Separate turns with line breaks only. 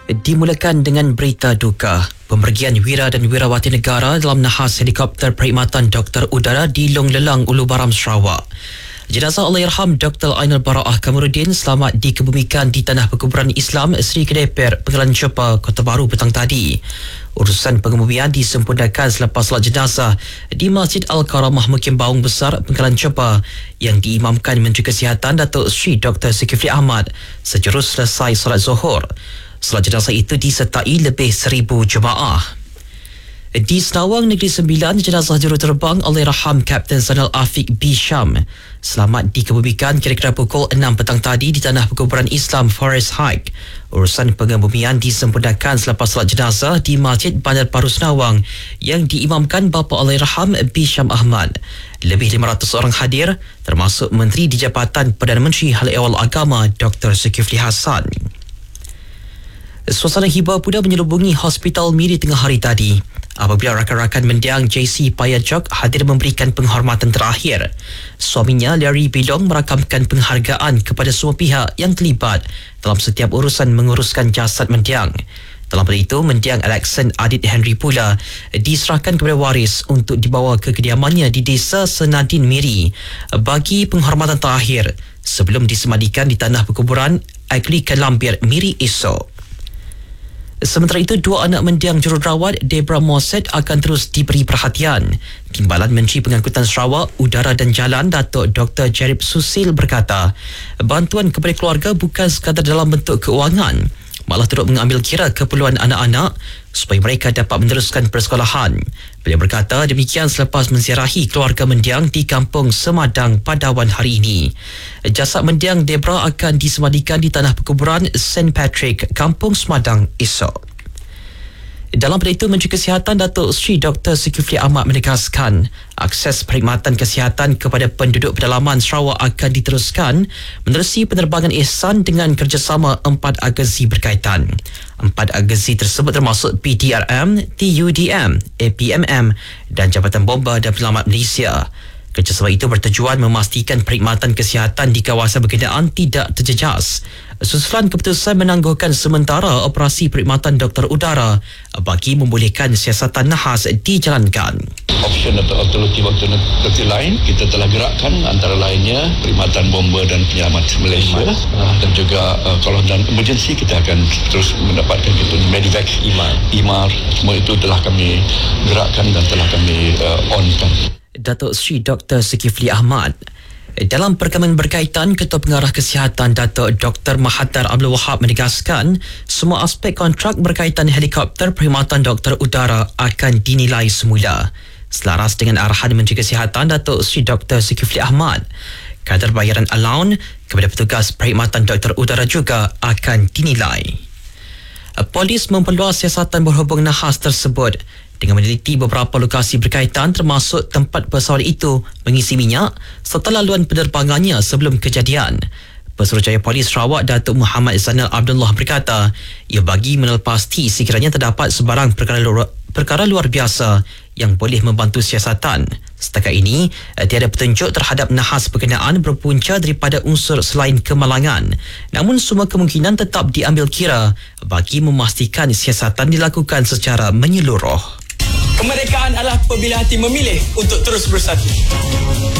Dimulakan dengan berita duka. Pemergian wira dan wirawati negara dalam nahas helikopter perkhidmatan Doktor Udara di Long Lelang, Ulu Baram, Sarawak. Jenazah Allahyarham Dr. Ainul Bara'ah Kamarudin selamat dikebumikan di Tanah Perkuburan Islam Sri Kedeper, Penggalan Cepa, Kota Baru petang tadi. Urusan pengebumian disempurnakan selepas solat jenazah di Masjid Al-Karamah Mukim Baung Besar, Penggalan Cepa yang diimamkan Menteri Kesihatan Datuk Sri Dr. Zulkifli Ahmad sejurus selesai solat Zuhur. Solat jenazah itu disertai lebih 1,000 jemaah. Di Senawang Negeri Sembilan, jenazah juruterbang Allahyarham Kapten Zainal Afiq B. Sham selamat dikebumikan kira-kira pukul 6 petang tadi di Tanah Perkuburan Islam Forest Hike. Urusan pengebumian disempurnakan selepas solat jenazah di Masjid Bandar Baru Senawang yang diimamkan bapa Allahyarham B. Sham Ahmad. Lebih 500 orang hadir, termasuk Menteri di Jabatan Perdana Menteri Hal Ehwal Agama Dr. Zulkifli Hasan. Suasana hibah pula menyelubungi Hospital Miri tengah hari tadi apabila rakan-rakan mendiang JC Payajok hadir memberikan penghormatan terakhir. Suaminya Larry Bilong merakamkan penghargaan kepada semua pihak yang terlibat dalam setiap urusan menguruskan jasad mendiang. Dalam pada itu, mendiang Alexander Adit Henry pula diserahkan kepada waris untuk dibawa ke kediamannya di Desa Senadin Miri bagi penghormatan terakhir sebelum disemadikan di Tanah Perkuburan Agli Kalambir Miri esok. Sementara itu, dua anak mendiang jururawat Debra Moset akan terus diberi perhatian. Timbalan Menteri Pengangkutan Sarawak, Udara dan Jalan Datuk Dr. Jarib Susil berkata, bantuan kepada keluarga bukan sekadar dalam bentuk keuangan, malah turut mengambil kira keperluan anak-anak supaya mereka dapat meneruskan persekolahan. Beliau berkata demikian selepas menziarahi keluarga mendiang di Kampung Semadang Padawan hari ini. Jasad mendiang Debra akan disemadikan di Tanah Perkuburan St. Patrick, Kampung Semadang esok. Dalam pada itu, Menteri Kesihatan Datuk Sri Dr. Zulkifli Ahmad menegaskan akses perkhidmatan kesihatan kepada penduduk pedalaman Sarawak akan diteruskan menerusi penerbangan ihsan dengan kerjasama 4 agensi berkaitan. 4 agensi tersebut termasuk PDRM, TUDM, APMM dan Jabatan Bomba dan Penyelamat Malaysia. Kerjasama itu bertujuan memastikan perkhidmatan kesihatan di kawasan berkenaan tidak terjejas. Susulan keputusan menangguhkan sementara operasi perkhidmatan doktor udara bagi membolehkan siasatan nahas dijalankan.
Option atau alternatif lain kita telah gerakkan, antara lainnya perkhidmatan bomba dan penyelamat Malaysia dan juga kalau dalam emergency kita akan terus mendapatkan Medivac, IMAR, semua itu telah kami gerakkan dan telah kami onkan.
Datuk Sri Dr. Zulkifli Ahmad. Dalam perkembangan berkaitan, Ketua Pengarah Kesihatan Datuk Dr. Mahathir Abdul Wahab menegaskan semua aspek kontrak berkaitan helikopter perkhidmatan doktor udara akan dinilai semula. Selaras dengan arahan Menteri Kesihatan Datuk Sri Dr. Zulkifli Ahmad, kadar bayaran allowance kepada petugas perkhidmatan doktor udara juga akan dinilai. Polis memperluas siasatan berhubung nahas tersebut dengan meneliti beberapa lokasi berkaitan termasuk tempat pesawat itu mengisi minyak serta laluan penerbangannya sebelum kejadian. Pesuruhjaya Polis Sarawak Datuk Muhammad Zainal Abdullah berkata ia bagi menepasti sekiranya terdapat sebarang perkara luar biasa yang boleh membantu siasatan. Setakat ini, tiada petunjuk terhadap nahas berkenaan berpunca daripada unsur selain kemalangan. Namun semua kemungkinan tetap diambil kira bagi memastikan siasatan dilakukan secara menyeluruh.
Kemerdekaan adalah pilihan hati memilih untuk terus bersatu.